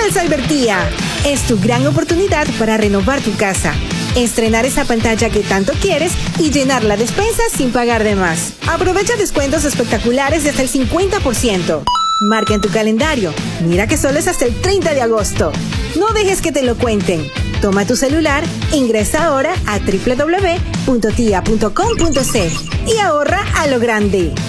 el Cybertía es tu gran oportunidad para renovar tu casa, estrenar esa pantalla que tanto quieres y llenar la despensa sin pagar de más. Aprovecha descuentos espectaculares de hasta el 50%. Marca en tu calendario. Mira que solo es hasta el 30 de agosto. No dejes que te lo cuenten. Toma tu celular, ingresa ahora a www.tia.com.c y ahorra a lo grande.